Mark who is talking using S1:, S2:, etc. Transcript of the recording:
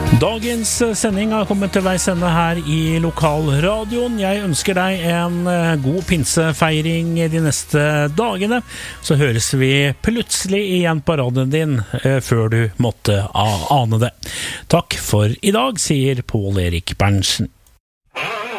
S1: Dagens sending har kommet til veis ende her i lokalradioen. Jeg ønsker deg en god pinsefeiring de neste dagene. Så høres vi plutselig igjen på radioen din før du måtte ane det. Takk for i dag, sier Pål Erik Berntsen.